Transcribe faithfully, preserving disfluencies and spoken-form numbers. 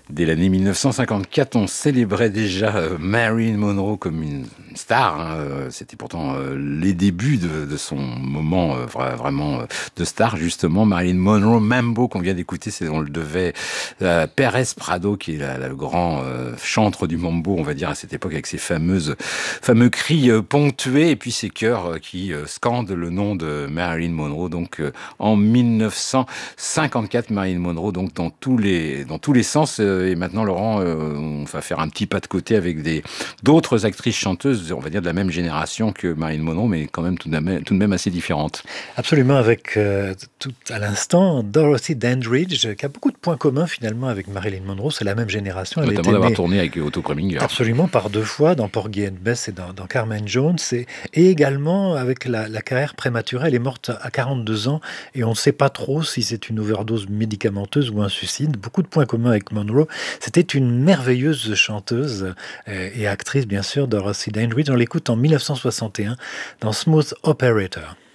Dès l'année mille neuf cent cinquante-quatre, on célébrait déjà euh, Marilyn Monroe comme une star. Hein. C'était pourtant euh, les débuts de, de son moment euh, vra- vraiment euh, de star, justement. Marilyn Monroe, Mambo, qu'on vient d'écouter, c'est on le devait à Pérez Prado, qui est la- la- le grand euh, chantre du mambo, on va dire, à cette époque, avec ses fameuses, fameux cris euh, ponctués, et puis ces chœurs euh, qui euh, scandent le nom de Marilyn Monroe. Donc, euh, en mille neuf cent cinquante-quatre, Marilyn Monroe, donc dans tous les, dans tous les sens. Euh, et maintenant, Laurent, euh, on va faire un petit pas de côté avec des, d'autres actrices chanteuses, on va dire de la même génération que Marilyn Monroe, mais quand même tout de même, tout de même assez différentes. Absolument, avec euh, tout à l'instant Dorothy Dandridge, qui a beaucoup de points communs finalement avec Marilyn Monroe. C'est la même génération. Elle Notamment était d'avoir née tourné avec Otto Preminger. absolument par deux fois dans Porgy and Bess et dans, dans Carmen Jones, et, et également avec la, la carrière prématurée. Elle est morte à quarante-deux ans et on ne sait pas trop si c'est une overdose médicamenteuse ou un suicide. Beaucoup de points communs avec Monroe. C'était une merveilleuse chanteuse euh, et actrice, bien sûr, Dorothy Dandridge. On l'écoute en mille neuf cent soixante et un dans Smooth Operator.